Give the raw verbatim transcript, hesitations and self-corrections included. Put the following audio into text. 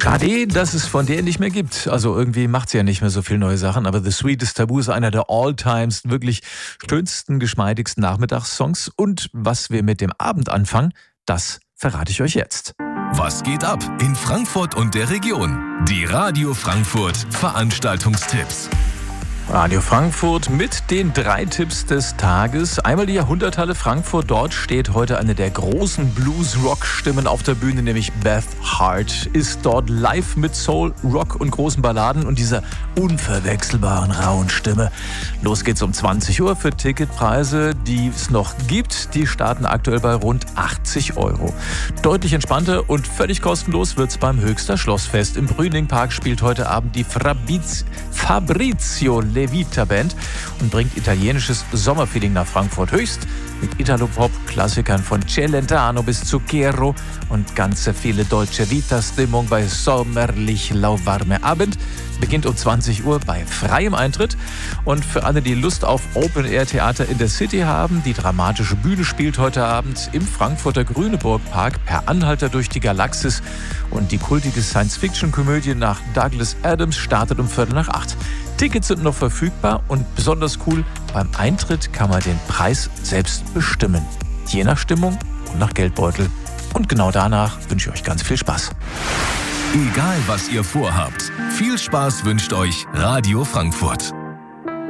Schade, dass es von der nicht mehr gibt. Also irgendwie macht sie ja nicht mehr so viel neue Sachen, aber The Sweetest Taboo ist einer der all-times wirklich schönsten, geschmeidigsten Nachmittagssongs. Und was wir mit dem Abend anfangen, das verrate ich euch jetzt. Was geht ab in Frankfurt und der Region? Die Radio Frankfurt Veranstaltungstipps. Radio Frankfurt mit den drei Tipps des Tages. Einmal die Jahrhunderthalle Frankfurt. Dort steht heute eine der großen Blues-Rock-Stimmen auf der Bühne, nämlich Beth Hart. Ist dort live mit Soul, Rock und großen Balladen und dieser unverwechselbaren, rauen Stimme. Los geht's um zwanzig Uhr für Ticketpreise, die es noch gibt. Die starten aktuell bei rund achtzig Euro. Deutlich entspannter und völlig kostenlos wird's beim Höchster Schlossfest. Im Brüningpark spielt heute Abend die Fabriz- Fabrizio Levita Band und bringt italienisches Sommerfeeling nach Frankfurt. Höchst mit Italo-Pop-Klassikern von Celentano bis Zucchero und ganze viele Dolce Vita-Stimmung bei sommerlich lauwarme Abend. Beginnt um zwanzig Uhr bei freiem Eintritt. Und für alle, die Lust auf Open-Air-Theater in der City haben, die dramatische Bühne spielt heute Abend im Frankfurter Grüneburg-Park per Anhalter durch die Galaxis. Und die kultige Science-Fiction-Komödie nach Douglas Adams startet um Viertel nach acht. Tickets sind noch verfügbar und besonders cool, beim Eintritt kann man den Preis selbst bestimmen. Je nach Stimmung und nach Geldbeutel. Und genau danach wünsche ich euch ganz viel Spaß. Egal was ihr vorhabt, viel Spaß wünscht euch Radio Frankfurt.